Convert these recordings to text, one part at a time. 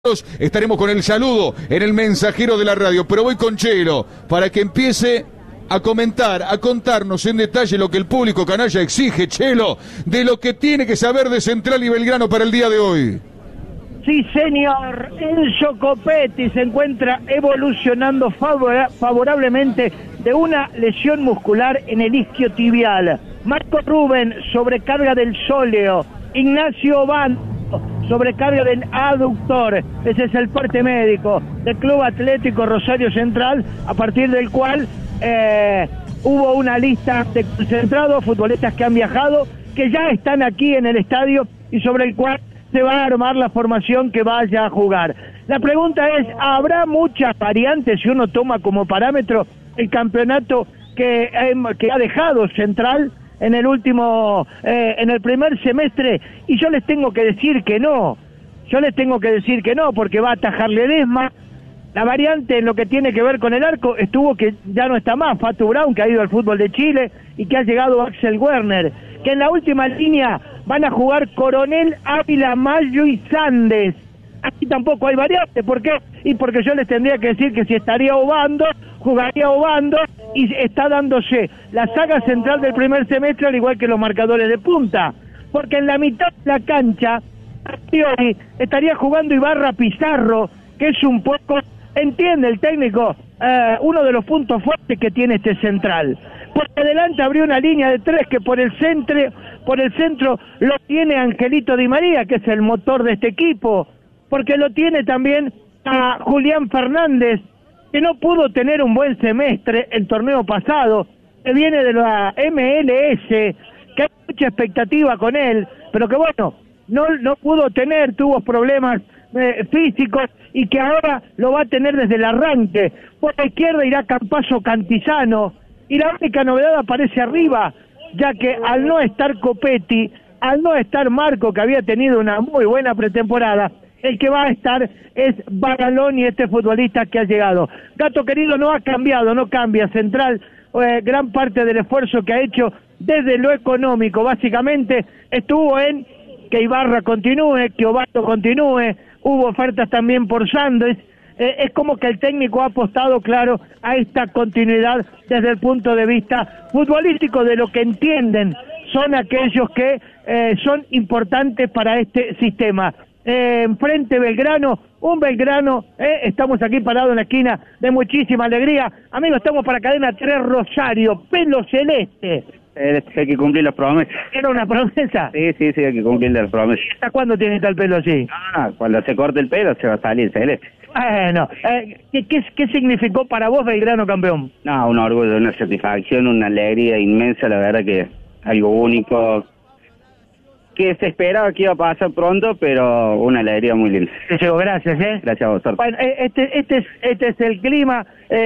Estaremos con el saludo en el mensajero de la radio, pero voy con Chelo para que empiece a comentar, a contarnos en detalle lo que el público canalla exige, Chelo, de lo que tiene que saber de Central y Belgrano para el día de hoy. Sí, señor. Enzo Copetti se encuentra evolucionando favorablemente de una lesión muscular en el isquiotibial. Marco Rubén, sobrecarga del sóleo. Ignacio Van, sobrecarga del aductor. Ese es el parte médico del Club Atlético Rosario Central, a partir del cual hubo una lista de concentrados, futbolistas que han viajado, que ya están aquí en el estadio y sobre el cual se va a armar la formación que vaya a jugar. La pregunta es, ¿habrá muchas variantes si uno toma como parámetro el campeonato que ha dejado Central en el último, en el primer semestre? Y yo les tengo que decir que no, porque va a atajar Ledesma. La variante en lo que tiene que ver con el arco estuvo que ya no está más Fatu Brown, que ha ido al fútbol de Chile, y que ha llegado Axel Werner, que en la última línea van a jugar Coronel, Ávila, Mayo y Sandes. Aquí tampoco hay variante. ¿Por qué? Y porque yo les tendría que decir que si estaría Obando, jugaría Obando, y está dándose la saga central del primer semestre, al igual que los marcadores de punta. Porque en la mitad de la cancha, a priori, estaría jugando Ibarra Pizarro, que es un poco, entiende el técnico, uno de los puntos fuertes que tiene este Central. Porque adelante abrió una línea de tres que por el centro lo tiene Angelito Di María, que es el motor de este equipo, porque lo tiene también a Julián Fernández, que no pudo tener un buen semestre el torneo pasado, que viene de la MLS, que hay mucha expectativa con él, pero que bueno, no pudo tener, tuvo problemas físicos, y que ahora lo va a tener desde el arranque. Por la izquierda irá Campazo Cantizano, y la única novedad aparece arriba, ya que al no estar Copetti, al no estar Marco, que había tenido una muy buena pretemporada, el que va a estar es Bagaloni, este futbolista que ha llegado. Gato querido, no ha cambiado, no cambia Central, gran parte del esfuerzo que ha hecho desde lo económico, básicamente, estuvo en que Ibarra continúe, que Obando continúe, hubo ofertas también por Sandes. Es como que el técnico ha apostado, claro, a esta continuidad desde el punto de vista futbolístico, de lo que entienden son aquellos que son importantes para este sistema. Enfrente Belgrano, un Belgrano, estamos aquí parados en la esquina de muchísima alegría. Amigos, estamos para Cadena 3 Rosario, pelo celeste. Hay que cumplir las promesas. ¿Era una promesa? Sí, hay que cumplir las promesas. ¿Hasta cuándo tiene tal pelo así? Cuando se corte el pelo se va a salir celeste. Bueno, ¿qué significó para vos Belgrano campeón? No, un orgullo, una satisfacción, una alegría inmensa, la verdad que algo único, que se esperaba que iba a pasar pronto, pero una alegría muy linda. Te llevo, gracias, Gracias a vos, Sorto. Bueno, este es el clima,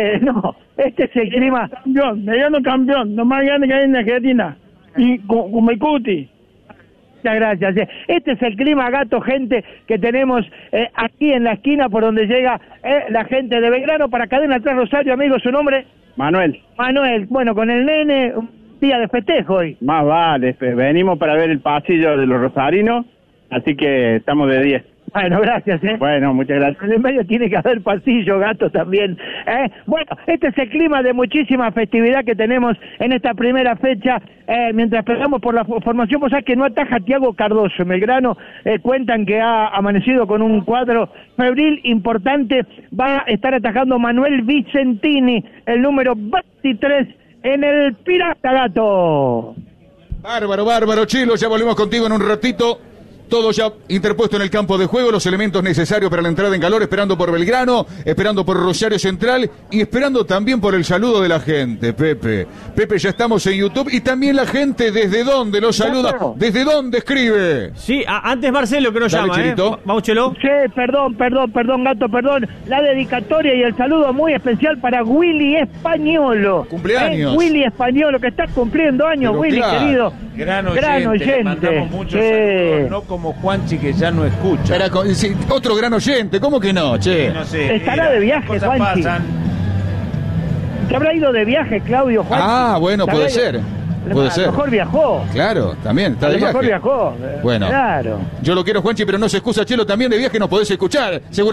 este es el clima. Campeón, mediano campeón, lo más grande que hay en Argentina, y con Mecuti. Muchas gracias. Este es el clima, Gato, gente, que tenemos aquí en la esquina por donde llega la gente de Belgrano para Cadena 3 Rosario. Amigo, ¿su nombre? Manuel. Manuel, bueno, con el nene, un día de festejo hoy. Más vale, venimos para ver el pasillo de los rosarinos, así que estamos de 10. Bueno, gracias, Bueno, muchas gracias. En el medio tiene que haber pasillo, Gato, también. Bueno, este es el clima de muchísima festividad que tenemos en esta primera fecha, mientras esperamos por la formación. Vos sabés que no ataja Tiago Cardoso. En Belgrano cuentan que ha amanecido con un cuadro febril importante. Va a estar atajando Manuel Vicentini, el número 23 en el Pirata, Gato. Bárbaro, Chelo, ya volvemos contigo en un ratito. Todo ya interpuesto en el campo de juego, los elementos necesarios para la entrada en calor, esperando por Belgrano, esperando por Rosario Central y esperando también por el saludo de la gente, Pepe. Pepe, ya estamos en YouTube y también la gente, ¿desde dónde los saluda? ¿Desde dónde escribe? Sí, antes Marcelo que nos Dale, llama, Chilito. Vamos, Chelo. Sí, perdón, Gato, perdón. La dedicatoria y el saludo muy especial para Willy Españolo. Cumpleaños. Willy Españolo, que está cumpliendo años, Pero Willy, claro. querido. Gran oyente. oyente. Le mandamos muchos saludos, no como Juanchi, que ya no escucha. Sí, otro gran oyente, ¿cómo que no, che? No sé, Estará de viaje, cosas Juanchi. pasan. ¿Se habrá ido de viaje, Claudio, Juanchi? Ah, bueno, puede ser. Puede A ser. lo mejor viajó. Claro, también, está A de lo mejor viaje. viajó. Bueno. Claro. Yo lo quiero, Juanchi, pero no se excusa, Chelo, también de viaje nos podés escuchar.